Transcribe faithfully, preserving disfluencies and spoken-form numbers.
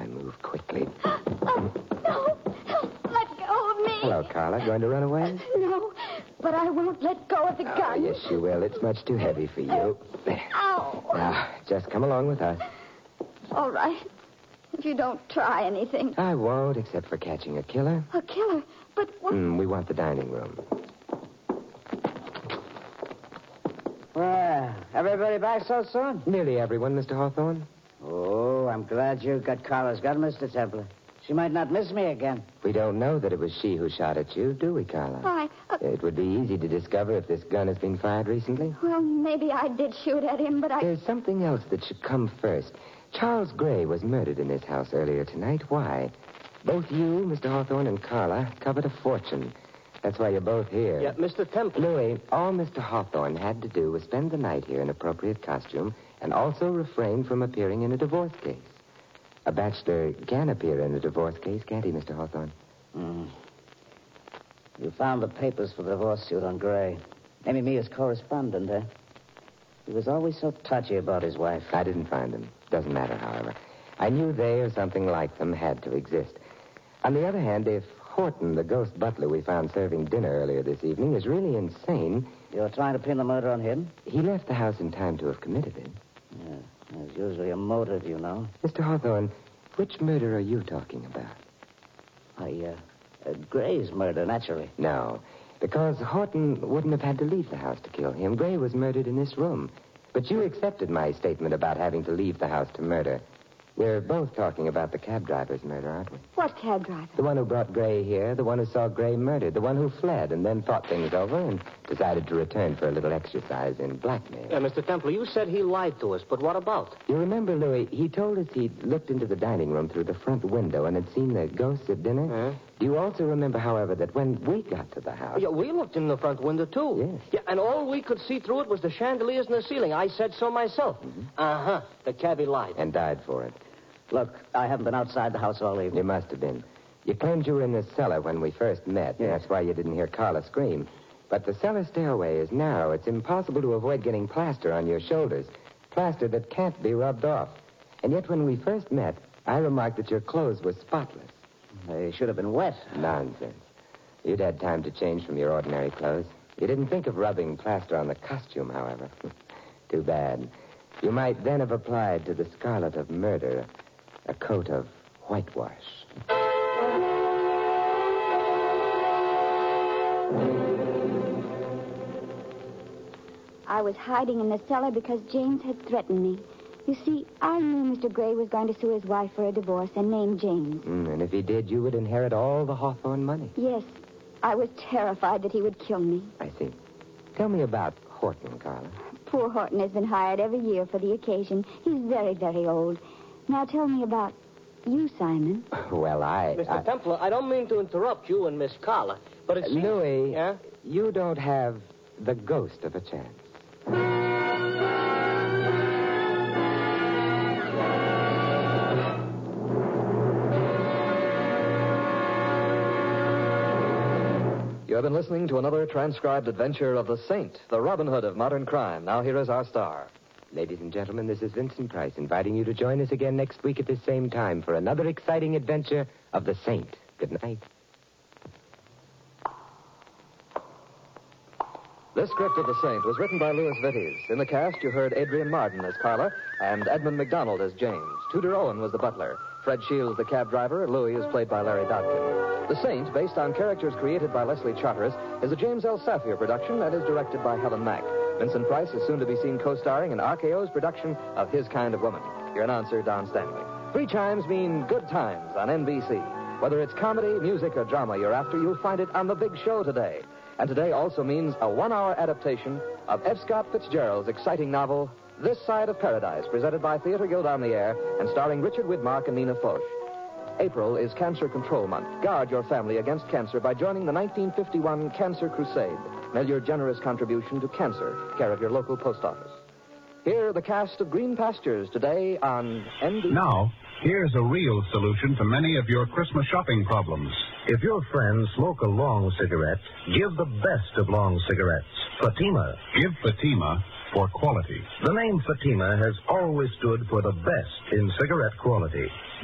move quickly. Oh, no. Let go of me. Hello, Carla. Going to run away? No, but I won't let go of the Oh, gun. yes, you will. It's much too heavy for you. Ow. Now, just come along with us. All right. If you don't try anything. I won't, except for catching a killer. A killer? But what? Mm, we want the dining room. Well, everybody back so soon? Nearly everyone, Mister Hawthorne. Oh, I'm glad you got Carla's gun, Mister Templar. She might not miss me again. We don't know that it was she who shot at you, do we, Carla? Why? Uh, It would be easy to discover if this gun has been fired recently. well, maybe I did shoot at him, but I... There's something else that should come first. Charles Gray was murdered in this house earlier tonight. Why? Both you, Mister Hawthorne, and Carla covered a fortune. That's why you're both here. Yeah, Mister Temple. Louis, all Mister Hawthorne had to do was spend the night here in appropriate costume and also refrain from appearing in a divorce case. A bachelor can appear in a divorce case, can't he, Mister Hawthorne? Mm. You found the papers for the divorce suit on Gray. Maybe me as correspondent, eh? He was always so touchy about his wife. I didn't find them. Doesn't matter, however. I knew they or something like them had to exist. On the other hand, if Horton, the ghost butler we found serving dinner earlier this evening, is really insane... You're trying to pin the murder on him? He left the house in time to have committed it. Yeah, there's usually a motive, you know. Mister Hawthorne, which murder are you talking about? I, uh, uh, Gray's murder, naturally. No, because Horton wouldn't have had to leave the house to kill him. Gray was murdered in this room. But you accepted my statement about having to leave the house to murder. We're both talking about the cab driver's murder, aren't we? What cab driver? The one who brought Gray here, the one who saw Gray murdered, the one who fled and then thought things over and decided to return for a little exercise in blackmail. Yeah, Mister Temple, you said he lied to us, but what about? You remember, Louis, he told us he'd looked into the dining room through the front window and had seen the ghosts at dinner? Huh? Do you also remember, however, that when we got to the house... Yeah, we looked in the front window, too. Yes. Yeah, and all we could see through it was the chandeliers in the ceiling. I said so myself. Mm-hmm. Uh-huh. The cabbie lied. And died for it. Look, I haven't been outside the house all evening. You must have been. You claimed you were in the cellar when we first met. Yes. That's why you didn't hear Carla scream. But the cellar stairway is narrow. It's impossible to avoid getting plaster on your shoulders. Plaster that can't be rubbed off. And yet when we first met, I remarked that your clothes were spotless. They should have been wet. Nonsense. You'd had time to change from your ordinary clothes. You didn't think of rubbing plaster on the costume, however. Too bad. You might then have applied to the scarlet of murder a coat of whitewash. I was hiding in the cellar because James had threatened me. You see, I knew Mister Gray was going to sue his wife for a divorce and name James. Mm, and if he did, you would inherit all the Hawthorne money. Yes, I was terrified that he would kill me. I see. Tell me about Horton, Carla. Poor Horton has been hired every year for the occasion. He's very, very old. Now tell me about you, Simon. Well, I... Mister I... Templar, I don't mean to interrupt you and Miss Carla, but it's... Louis, Yeah? you don't have the ghost of a chance. You have been listening to another transcribed adventure of the Saint, the Robin Hood of modern crime. Now here is our star. Ladies and gentlemen, this is Vincent Price inviting you to join us again next week at the same time for another exciting adventure of the Saint. Good night. This script of The Saint was written by Louis Vittes. In the cast, you heard Adrian Martin as Carla and Edmund McDonald as James. Tudor Owen was the butler. Fred Shields, the cab driver. Louis is played by Larry Dodkin. The Saint, based on characters created by Leslie Charteris, is a James L. Safier production and is directed by Helen Mack. Vincent Price is soon to be seen co-starring in R K O's production of His Kind of Woman. Your announcer, Don Stanley. Three chimes mean good times on N B C. Whether it's comedy, music, or drama you're after, you'll find it on The Big Show today. And today also means a one-hour adaptation of F. Scott Fitzgerald's exciting novel, This Side of Paradise, presented by Theater Guild on the Air and starring Richard Widmark and Nina Foch. April is Cancer Control Month. Guard your family against cancer by joining the nineteen fifty-one Cancer Crusade. Mail your generous contribution to cancer, care of your local post office. Here are the cast of Green Pastures today on N B C. Now, here's a real solution to many of your Christmas shopping problems. If your friends smoke a long cigarette, give the best of long cigarettes. Fatima. Give Fatima for quality. The name Fatima has always stood for the best in cigarette quality.